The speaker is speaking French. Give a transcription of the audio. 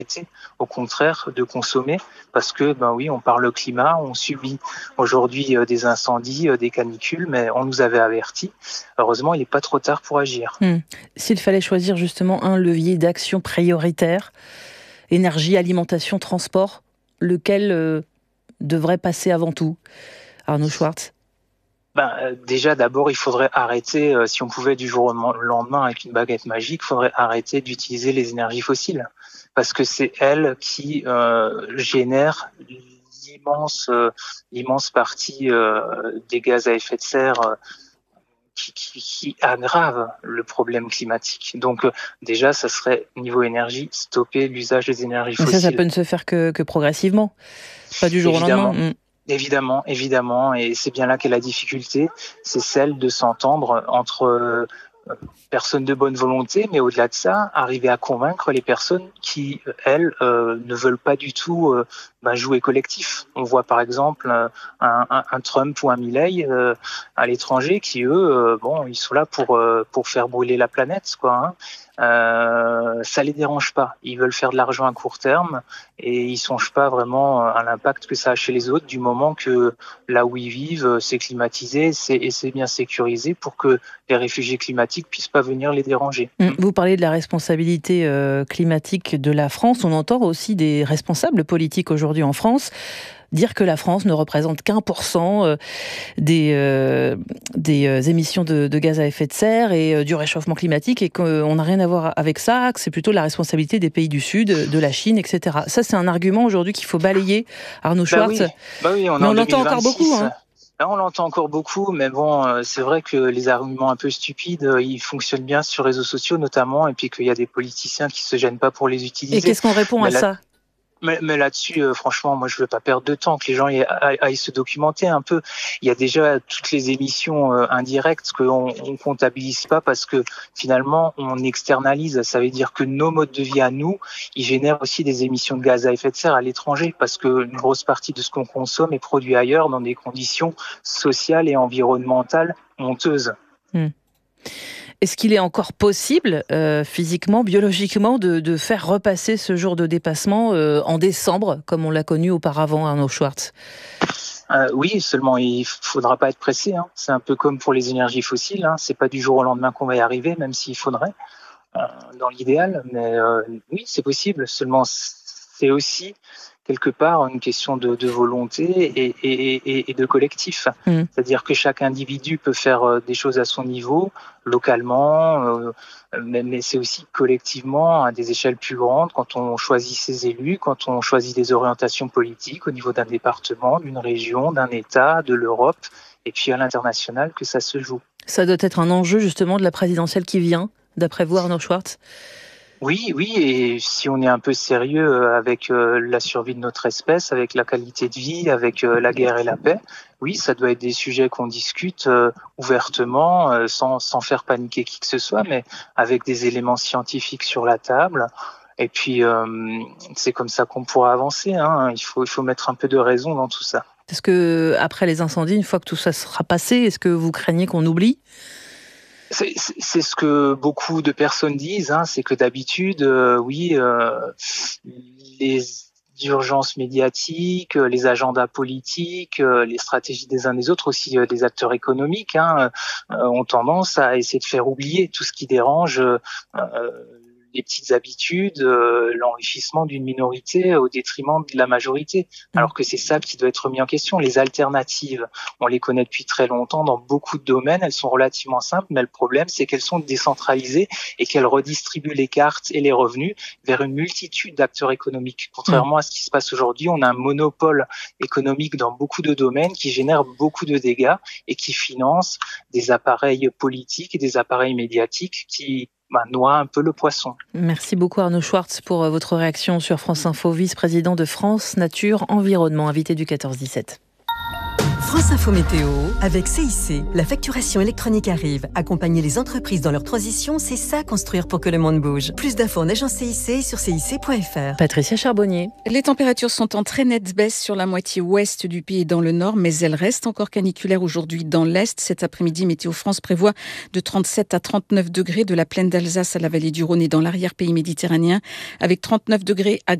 au contraire de consommer parce que on parle climat, on subit aujourd'hui des incendies, des canicules, mais on nous avait avertis. Heureusement, il n'est pas trop tard pour agir. S'il fallait choisir justement un levier d'action prioritaire, énergie, alimentation, transport, lequel devrait passer avant tout, Arnaud Schwartz? Déjà, d'abord, il faudrait arrêter, si on pouvait du jour au lendemain avec une baguette magique, il faudrait arrêter d'utiliser les énergies fossiles. Parce que c'est elles qui génèrent l'immense partie des gaz à effet de serre qui aggravent le problème climatique. Donc déjà, ça serait, niveau énergie, stopper l'usage des énergies fossiles. Mais ça peut ne se faire que progressivement, pas du jour au lendemain. Évidemment, et c'est bien là qu'est la difficulté, c'est celle de s'entendre entre personnes de bonne volonté, mais au-delà de ça, arriver à convaincre les personnes qui, elles, ne veulent pas du tout jouer collectif. On voit par exemple un Trump ou un Milei à l'étranger qui, eux, ils sont là pour faire brûler la planète, quoi. Ça les dérange pas. Ils veulent faire de l'argent à court terme et ils songent pas vraiment à l'impact que ça a chez les autres du moment que là où ils vivent, c'est climatisé et c'est bien sécurisé pour que les réfugiés climatiques puissent pas venir les déranger. Vous parlez de la responsabilité climatique de la France. On entend aussi des responsables politiques aujourd'hui en France dire que la France ne représente qu'1% des émissions de gaz à effet de serre et du réchauffement climatique et qu'on n'a rien à voir avec ça, que c'est plutôt la responsabilité des pays du Sud, de la Chine, etc. Ça, c'est un argument aujourd'hui qu'il faut balayer, Arnaud Schwartz. Mais on l'entend encore beaucoup. Là, on l'entend encore beaucoup, mais c'est vrai que les arguments un peu stupides, ils fonctionnent bien sur les réseaux sociaux notamment, et puis qu'il y a des politiciens qui se gênent pas pour les utiliser. Et qu'est-ce qu'on répond à ça ? Mais là-dessus, franchement, moi, je veux pas perdre de temps, que les gens aillent se documenter un peu. Il y a déjà toutes les émissions indirectes qu'on comptabilise pas parce que finalement, on externalise. Ça veut dire que nos modes de vie à nous, ils génèrent aussi des émissions de gaz à effet de serre à l'étranger parce que une grosse partie de ce qu'on consomme est produit ailleurs dans des conditions sociales et environnementales honteuses. Est-ce qu'il est encore possible, physiquement, biologiquement, de faire repasser ce jour de dépassement en décembre, comme on l'a connu auparavant, Arnaud Schwartz ? Oui, seulement il faudra pas être pressé. C'est un peu comme pour les énergies fossiles. C'est pas du jour au lendemain qu'on va y arriver, même s'il faudrait, dans l'idéal. Mais oui, c'est possible. Seulement, c'est aussi quelque part une question de volonté et de collectif. C'est-à-dire que chaque individu peut faire des choses à son niveau, localement, mais c'est aussi collectivement à des échelles plus grandes quand on choisit ses élus, quand on choisit des orientations politiques au niveau d'un département, d'une région, d'un État, de l'Europe, et puis à l'international que ça se joue. Ça doit être un enjeu justement de la présidentielle qui vient, d'après vous, Arnaud Schwartz ? Oui, et si on est un peu sérieux avec la survie de notre espèce, avec la qualité de vie, avec la guerre et la paix, oui, ça doit être des sujets qu'on discute ouvertement, sans faire paniquer qui que ce soit, mais avec des éléments scientifiques sur la table. Et puis, c'est comme ça qu'on pourra avancer. Il faut mettre un peu de raison dans tout ça. Est-ce que, après les incendies, une fois que tout ça sera passé, est-ce que vous craignez qu'on oublie ? C'est ce que beaucoup de personnes disent, c'est que d'habitude, les urgences médiatiques, les agendas politiques, les stratégies des uns des autres, aussi des acteurs économiques, ont tendance à essayer de faire oublier tout ce qui dérange les petites habitudes, l'enrichissement d'une minorité au détriment de la majorité. Alors que c'est ça qui doit être remis en question. Les alternatives, on les connaît depuis très longtemps dans beaucoup de domaines, elles sont relativement simples, mais le problème, c'est qu'elles sont décentralisées et qu'elles redistribuent les cartes et les revenus vers une multitude d'acteurs économiques. Contrairement à ce qui se passe aujourd'hui, on a un monopole économique dans beaucoup de domaines qui génère beaucoup de dégâts et qui finance des appareils politiques et des appareils médiatiques qui noie un peu le poisson. Merci beaucoup Arnaud Schwartz pour votre réaction sur France Info, vice-président de France Nature Environnement, invité du 14-17. France Info Météo avec CIC. La facturation électronique arrive. Accompagner les entreprises dans leur transition, c'est ça construire pour que le monde bouge. Plus d'infos en agence CIC et sur cic.fr. Patricia Charbonnier. Les températures sont en très nette baisse sur la moitié ouest du pays et dans le nord, mais elles restent encore caniculaires aujourd'hui dans l'est. Cet après-midi, Météo France prévoit de 37 à 39 degrés de la plaine d'Alsace à la vallée du Rhône et dans l'arrière-pays méditerranéen, avec 39 degrés à